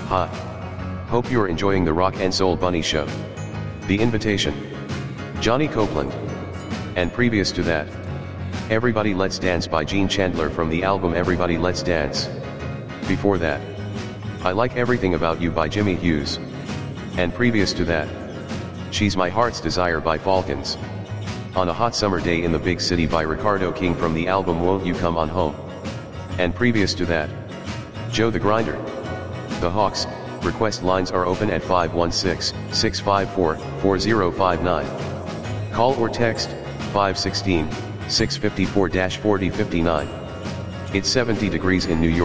Hi. Hope you're enjoying the Rock and Soul Bunny Show. The Invitation. Johnny Copeland. And previous to that, Everybody Let's Dance by Gene Chandler from the album Everybody Let's Dance. Before that, I Like Everything About You by Jimmy Hughes. And previous to that, She's My Heart's Desire by Falcons. On a Hot Summer Day in the Big City by Ricardo King from the album Won't You Come On Home. And previous to that, Joe the Grinder. The Hawks. Request lines are open at 516-654-4059. Call or text, 516-654-4059. It's 70 degrees in New York.